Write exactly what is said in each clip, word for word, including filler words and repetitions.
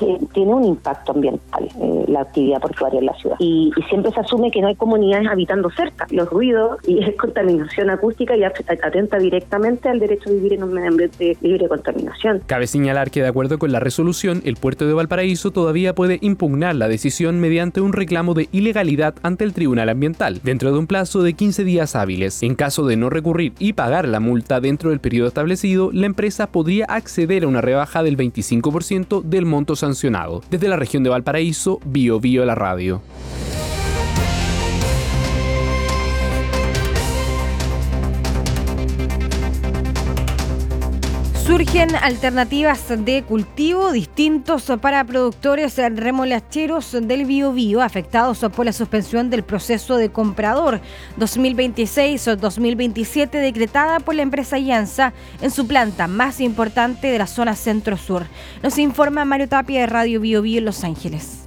que tiene un impacto ambiental eh, la actividad portuaria en la ciudad. Y, y siempre se asume que no hay comunidades habitando cerca. Los ruidos y es contaminación acústica y atenta directamente al derecho a vivir en un medio ambiente libre de contaminación. Cabe señalar que de acuerdo con la resolución, el puerto de Valparaíso todavía puede impugnar la decisión mediante un reclamo de ilegalidad ante el Tribunal Ambiental, dentro de un plazo de quince días hábiles. En caso de no recurrir y pagar la multa dentro del periodo establecido, la empresa podría acceder a una rebaja del veinticinco por ciento del monto sancionado. Desde la región de Valparaíso, Bio Bio la radio. Surgen alternativas de cultivo distintos para productores remolacheros del Biobío afectados por la suspensión del proceso de comprador dos mil veintiséis dos mil veintisiete decretada por la empresa Iansa en su planta más importante de la zona centro-sur. Nos informa Mario Tapia de Radio Biobío en Los Ángeles.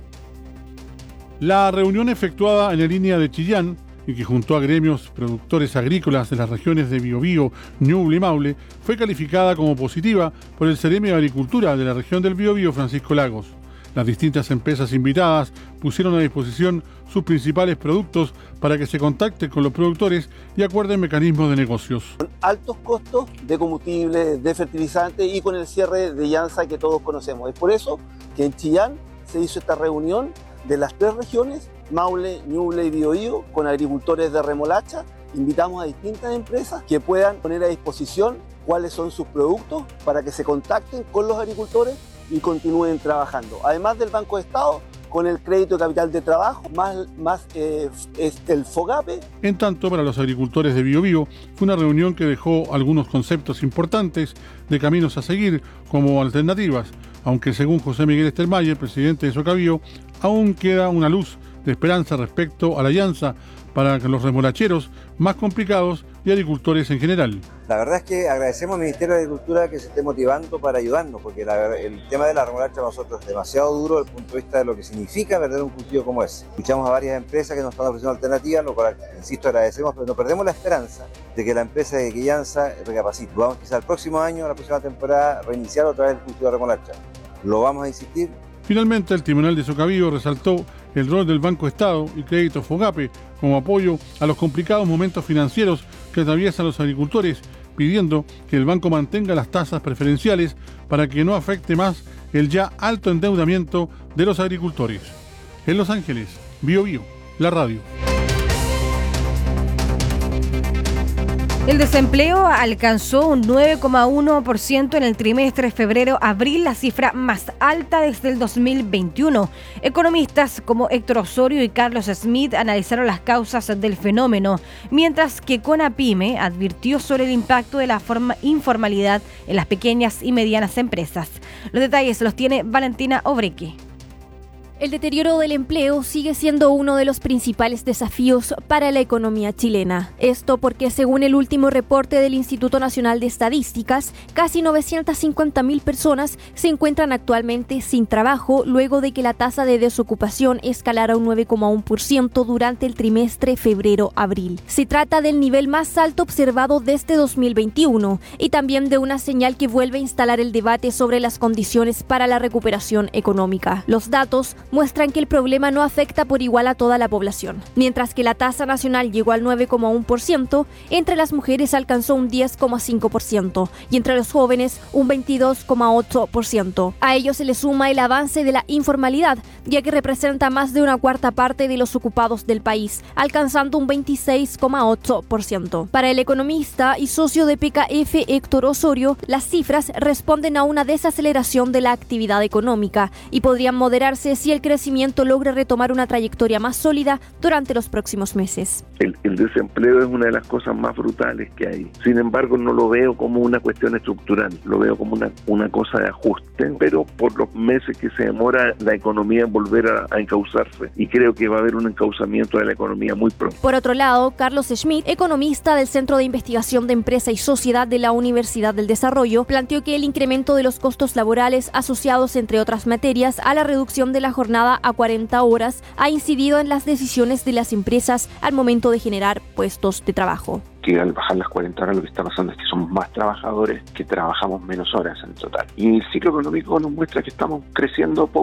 La reunión efectuada en la línea de Chillán y que juntó a gremios productores agrícolas de las regiones de Biobío, Ñuble y Maule, fue calificada como positiva por el Ceremio de Agricultura de la región del Biobío, Francisco Lagos. Las distintas empresas invitadas pusieron a disposición sus principales productos para que se contacten con los productores y acuerden mecanismos de negocios. Con altos costos de combustible, de fertilizantes y con el cierre de Iansa que todos conocemos. Es por eso que en Chillán se hizo esta reunión de las tres regiones, Maule, Ñuble y Biobío, con agricultores de remolacha. Invitamos a distintas empresas que puedan poner a disposición cuáles son sus productos para que se contacten con los agricultores y continúen trabajando. Además del Banco de Estado, con el crédito de capital de trabajo, más, más eh, es el FOGAPE. En tanto, para los agricultores de Biobío, fue una reunión que dejó algunos conceptos importantes de caminos a seguir como alternativas, aunque según José Miguel Estelmayer, presidente de Socabío, aún queda una luz de esperanza respecto a la alianza para los remolacheros más complicados y agricultores en general. La verdad es que agradecemos al Ministerio de Agricultura que se esté motivando para ayudarnos, porque la, el tema de la remolacha para nosotros es demasiado duro desde el punto de vista de lo que significa perder un cultivo como ese. Escuchamos a varias empresas que nos están ofreciendo alternativas, lo cual, insisto, agradecemos, pero no perdemos la esperanza de que la empresa de Iansa recapacite. Vamos quizá el próximo año, la próxima temporada, reiniciar otra vez el cultivo de remolacha. Lo vamos a insistir. Finalmente, el Tribunal de Socabío resaltó el rol del Banco Estado y Crédito FOGAPE como apoyo a los complicados momentos financieros que atraviesan los agricultores, pidiendo que el banco mantenga las tasas preferenciales para que no afecte más el ya alto endeudamiento de los agricultores. En Los Ángeles, Bio Bio, la radio. El desempleo alcanzó un nueve coma uno por ciento en el trimestre febrero-abril, la cifra más alta desde el dos mil veintiuno. Economistas como Héctor Osorio y Carlos Smith analizaron las causas del fenómeno, mientras que CONAPYME advirtió sobre el impacto de la forma informalidad en las pequeñas y medianas empresas. Los detalles los tiene Valentina Obreque. El deterioro del empleo sigue siendo uno de los principales desafíos para la economía chilena. Esto porque, según el último reporte del Instituto Nacional de Estadísticas, casi novecientas cincuenta mil personas se encuentran actualmente sin trabajo luego de que la tasa de desocupación escalara un nueve coma uno por ciento durante el trimestre febrero-abril. Se trata del nivel más alto observado desde dos mil veintiuno y también de una señal que vuelve a instalar el debate sobre las condiciones para la recuperación económica. Los datos muestran que el problema no afecta por igual a toda la población. Mientras que la tasa nacional llegó al nueve coma uno por ciento, entre las mujeres alcanzó un diez coma cinco por ciento y entre los jóvenes un veintidós coma ocho por ciento. A ello se le suma el avance de la informalidad, ya que representa más de una cuarta parte de los ocupados del país, alcanzando un veintiséis coma ocho por ciento. Para el economista y socio de P K F Héctor Osorio, las cifras responden a una desaceleración de la actividad económica y podrían moderarse si el crecimiento logra retomar una trayectoria más sólida durante los próximos meses. El, el desempleo es una de las cosas más brutales que hay. Sin embargo, no lo veo como una cuestión estructural, lo veo como una, una cosa de ajuste, pero por los meses que se demora la economía en volver a, a encauzarse, y creo que va a haber un encauzamiento de la economía muy pronto. Por otro lado, Carlos Schmidt, economista del Centro de Investigación de Empresa y Sociedad de la Universidad del Desarrollo, planteó que el incremento de los costos laborales asociados, entre otras materias, a la reducción de la jornada a cuarenta horas ha incidido en las decisiones de las empresas al momento de generar puestos de trabajo. Que al bajar las cuarenta horas lo que está pasando es que somos más trabajadores que trabajamos menos horas en total. Y el ciclo económico nos muestra que estamos creciendo poco.